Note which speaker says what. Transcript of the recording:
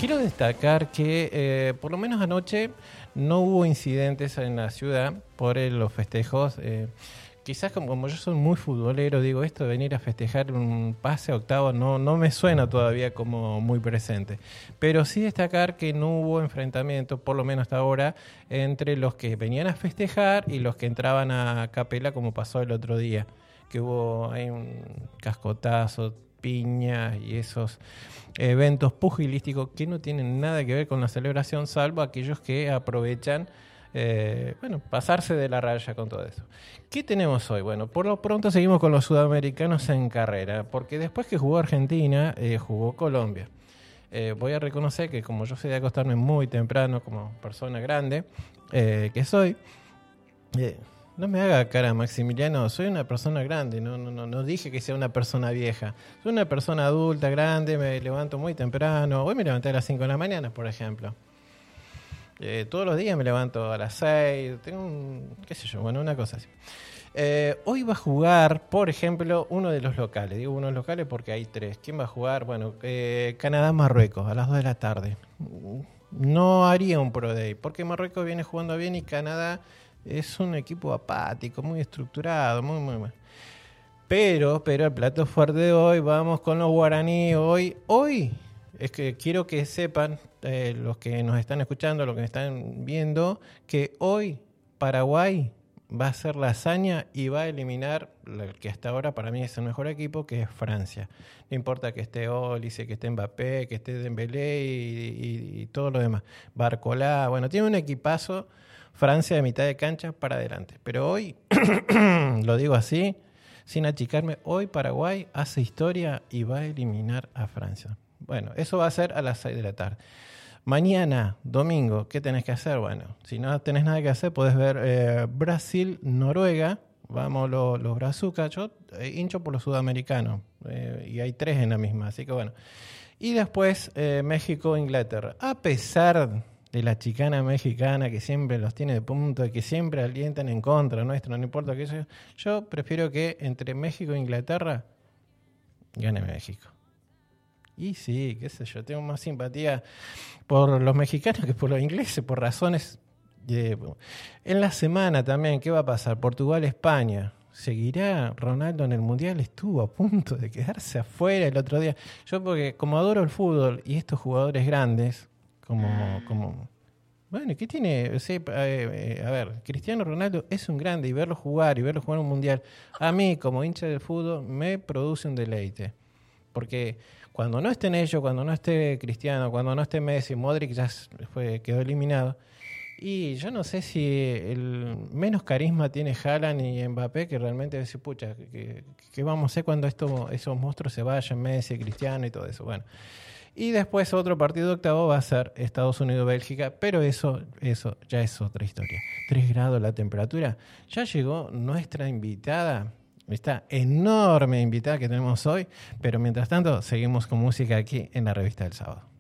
Speaker 1: quiero destacar que por lo menos anoche no hubo incidentes en la ciudad por los festejos. Quizás como yo soy muy futbolero, digo, esto de venir a festejar un pase a octavos no me suena todavía como muy presente. Pero sí destacar que no hubo enfrentamiento, por lo menos hasta ahora, entre los que venían a festejar y los que entraban a capela, como pasó el otro día, que hubo ahí un cascotazo, piñas y esos eventos pugilísticos que no tienen nada que ver con la celebración, salvo aquellos que aprovechan pasarse de la raya con todo eso. ¿Qué tenemos hoy? Bueno, por lo pronto seguimos con los sudamericanos en carrera, porque después que jugó Argentina, jugó Colombia. Voy a reconocer que como yo soy de acostarme muy temprano, como persona grande que soy, no me haga cara, Maximiliano, soy una persona grande, no dije que sea una persona vieja. Soy una persona adulta, grande, me levanto muy temprano. Hoy me levanté a las 5 de la mañana, por ejemplo. Todos los días me levanto a las 6, tengo una cosa así. Hoy va a jugar, por ejemplo, uno de los locales. Digo uno de los locales porque hay 3. ¿Quién va a jugar? Bueno, Canadá-Marruecos a las 2 de la tarde. No haría un Pro Day porque Marruecos viene jugando bien y Canadá es un equipo apático, muy estructurado, muy mal. Pero el plato fuerte de hoy, vamos con los guaraníes. Hoy es que quiero que sepan, los que nos están escuchando, los que nos están viendo, que hoy Paraguay va a hacer la hazaña y va a eliminar el que hasta ahora para mí es el mejor equipo, que es Francia. No importa que esté Olise, que esté Mbappé, que esté Dembélé y todo lo demás. Barcolá, bueno, tiene un equipazo Francia de mitad de cancha para adelante. Pero hoy, lo digo así, sin achicarme, hoy Paraguay hace historia y va a eliminar a Francia. Bueno, eso va a ser a las 6 de la tarde. Mañana, domingo, ¿qué tenés que hacer? Bueno, si no tenés nada que hacer, podés ver Brasil-Noruega. Vamos los brazucas. Yo hincho por los sudamericanos y hay 3 en la misma, así que bueno. Y después México-Inglaterra. A pesar de la chicana mexicana que siempre los tiene de punto y que siempre alientan en contra nuestro, no importa qué sea, yo prefiero que entre México e Inglaterra gane México. Y sí, qué sé yo, tengo más simpatía por los mexicanos que por los ingleses, por razones en la semana también, ¿qué va a pasar? Portugal-España. ¿Seguirá Ronaldo en el Mundial? Estuvo a punto de quedarse afuera el otro día. Yo porque como adoro el fútbol y estos jugadores grandes, como bueno, ¿qué tiene? Sí, a ver, Cristiano Ronaldo es un grande y verlo jugar un Mundial, a mí como hincha del fútbol me produce un deleite. Porque cuando no estén ellos, cuando no esté Cristiano, cuando no esté Messi, Modric ya quedó eliminado. Y yo no sé si el menos carisma tiene Haaland y Mbappé, que realmente decir, pucha, ¿qué vamos a hacer cuando esos monstruos se vayan, Messi, Cristiano y todo eso? Bueno. Y después otro partido octavo va a ser Estados Unidos-Bélgica, pero eso ya es otra historia. 3 grados la temperatura. Ya llegó nuestra invitada, esta enorme invitada que tenemos hoy, pero mientras tanto seguimos con música aquí en la Revista del Sábado.